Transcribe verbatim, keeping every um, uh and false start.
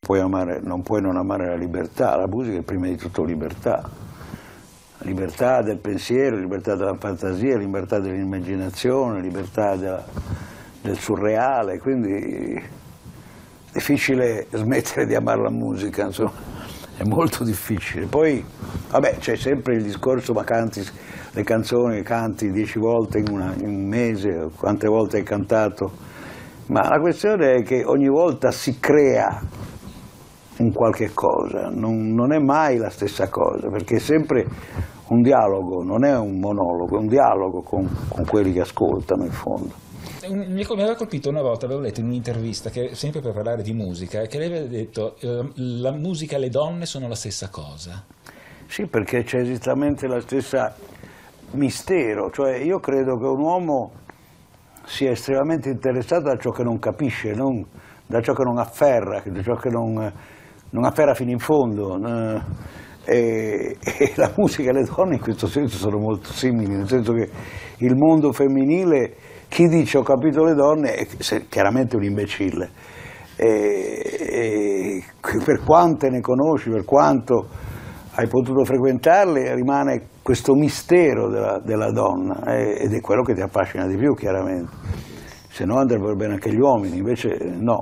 Puoi amare, non puoi non amare la libertà, la musica è prima di tutto libertà, libertà del pensiero, libertà della fantasia, libertà dell'immaginazione, libertà della, del surreale, quindi è difficile smettere di amare la musica, insomma, è molto difficile. Poi, vabbè, c'è sempre il discorso, ma canti le canzoni, canti dieci volte in, una, in un mese, quante volte hai cantato, ma la questione è che ogni volta si crea un qualche cosa, non, non è mai la stessa cosa, perché è sempre un dialogo, non è un monologo, è un dialogo con, con quelli che ascoltano in fondo. Mi aveva colpito una volta, avevo letto in un'intervista, che, sempre per parlare di musica, che lei aveva detto eh, la musica e le donne sono la stessa cosa. Sì, perché c'è esattamente la stessa mistero, cioè io credo che un uomo sia estremamente interessato da ciò che non capisce, non da ciò che non afferra, da ciò che non... non afferra fino in fondo, e, e la musica e le donne in questo senso sono molto simili, nel senso che il mondo femminile, chi dice ho capito le donne è chiaramente un imbecille, e, e per quante ne conosci, per quanto hai potuto frequentarle, rimane questo mistero della, della donna, ed è quello che ti affascina di più chiaramente, se no andrebbero bene anche gli uomini, invece no.